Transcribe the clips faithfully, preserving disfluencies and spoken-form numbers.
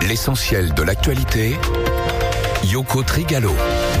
L'essentiel de l'actualité, Yoko Trigalo.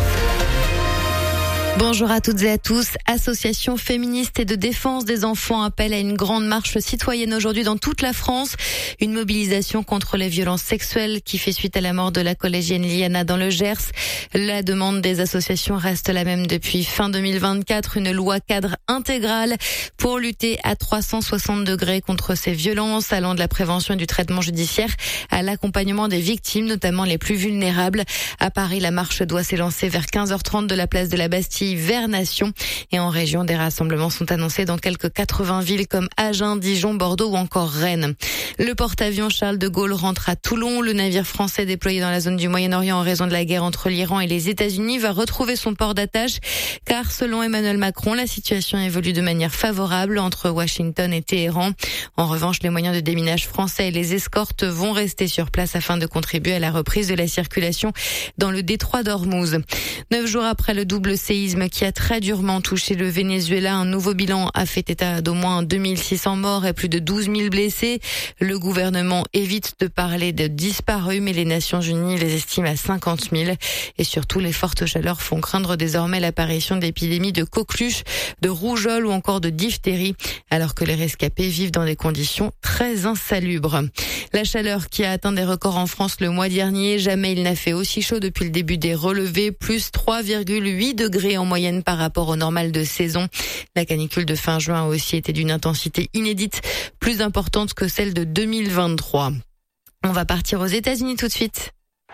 Bonjour à toutes et à tous. Associations féministes et de défense des enfants appellent à une grande marche citoyenne aujourd'hui dans toute la France. Une mobilisation contre les violences sexuelles qui fait suite à la mort de la collégienne Liana dans le Gers. La demande des associations reste la même depuis fin deux mille vingt-quatre. Une loi cadre intégrale pour lutter à trois cent soixante degrés contre ces violences, allant de la prévention et du traitement judiciaire à l'accompagnement des victimes, notamment les plus vulnérables. À Paris, la marche doit s'élancer vers quinze heures trente de la place de la Bastille vers Nation. Et en région, des rassemblements sont annoncés dans quelques quatre-vingts villes comme Agen, Dijon, Bordeaux ou encore Rennes. Le porte-avions Charles de Gaulle rentre à Toulon. Le navire français déployé dans la zone du Moyen-Orient en raison de la guerre entre l'Iran et les États-Unis va retrouver son port d'attache, car selon Emmanuel Macron, la situation évolue de manière favorable entre Washington et Téhéran. En revanche, les moyens de déminage français et les escortes vont rester sur place afin de contribuer à la reprise de la circulation dans le détroit d'Ormuz. Neuf jours après le double séisme qui a très durement touché le Venezuela, un nouveau bilan a fait état d'au moins deux mille six cents morts et plus de douze mille blessés. Le gouvernement évite de parler de disparus, mais les Nations Unies les estiment à cinquante mille. Et surtout, les fortes chaleurs font craindre désormais l'apparition d'épidémies de coqueluche, de rougeole ou encore de diphtérie, alors que les rescapés vivent dans des conditions très insalubres. La chaleur qui a atteint des records en France le mois dernier, jamais il n'a fait aussi chaud depuis le début des relevés, plus trois virgule huit degrés en moyenne par rapport au normal de saison. La canicule de fin juin a aussi été d'une intensité inédite, plus importante que celle de deux mille vingt-trois. On va partir aux États-Unis tout de suite.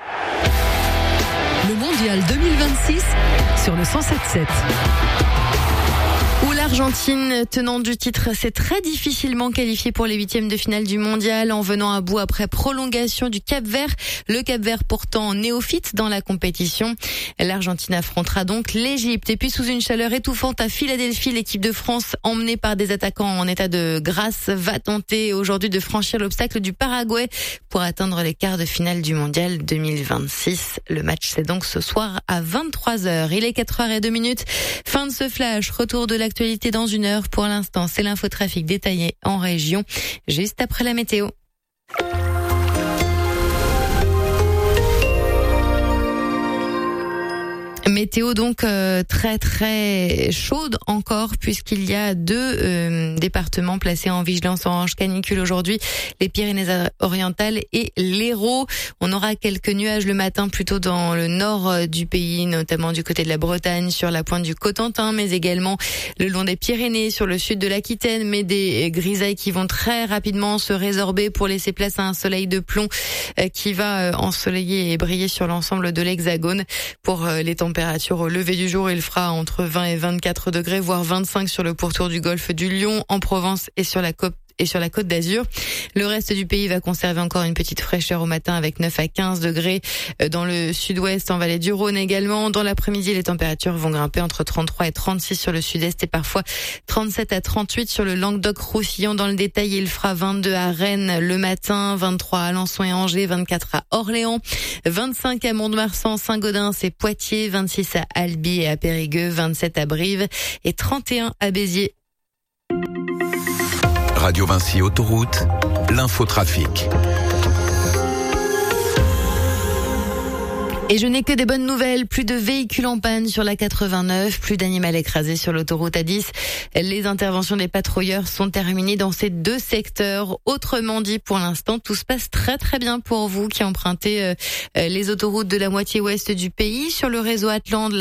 Le mondial deux mille vingt-six sur le cent sept sept. Où l'Argentine, tenante du titre, s'est très difficilement qualifiée pour les huitièmes de finale du mondial en venant à bout après prolongation du Cap-Vert. Le Cap-Vert pourtant néophyte dans la compétition. L'Argentine affrontera donc l'Égypte. Et puis sous une chaleur étouffante à Philadelphie, l'équipe de France, emmenée par des attaquants en état de grâce, va tenter aujourd'hui de franchir l'obstacle du Paraguay pour atteindre les quarts de finale du mondial deux mille vingt-six. Le match c'est donc ce soir à vingt-trois heures. Il est quatre heures zéro deux. Fin de ce flash. Retour de l'actualité dans une heure. Pour l'instant, c'est l'infotrafic détaillé en région, juste après la météo. Météo donc euh, très très chaude encore, puisqu'il y a deux euh, départements placés en vigilance orange canicule aujourd'hui, les Pyrénées-Orientales et l'Hérault. On aura quelques nuages le matin plutôt dans le nord du pays, notamment du côté de la Bretagne, sur la pointe du Cotentin, mais également le long des Pyrénées, sur le sud de l'Aquitaine, mais des grisailles qui vont très rapidement se résorber pour laisser place à un soleil de plomb euh, qui va euh, ensoleiller et briller sur l'ensemble de l'Hexagone. Pour euh, les températures au lever du jour, il fera entre vingt et vingt-quatre degrés, voire vingt-cinq sur le pourtour du golfe du Lion, en Provence et sur la côte et sur la côte d'Azur. Le reste du pays va conserver encore une petite fraîcheur au matin avec neuf à quinze degrés dans le sud-ouest, en vallée du Rhône également. Dans l'après-midi, les températures vont grimper entre trente-trois et trente-six sur le sud-est et parfois trente-sept à trente-huit sur le Languedoc-Roussillon. Dans le détail, il fera vingt-deux à Rennes le matin, vingt-trois à Alençon et Angers, vingt-quatre à Orléans, vingt-cinq à Mont-de-Marsan, Saint-Gaudens et Poitiers, vingt-six à Albi et à Périgueux, vingt-sept à Brive et trente et un à Béziers. Radio Vinci Autoroute, l'infotrafic. Et je n'ai que des bonnes nouvelles. Plus de véhicules en panne sur la quatre-vingt-neuf, plus d'animal écrasé sur l'autoroute A dix. Les interventions des patrouilleurs sont terminées dans ces deux secteurs. Autrement dit, pour l'instant, tout se passe très très bien pour vous qui empruntez euh, les autoroutes de la moitié ouest du pays. Sur le réseau Atland,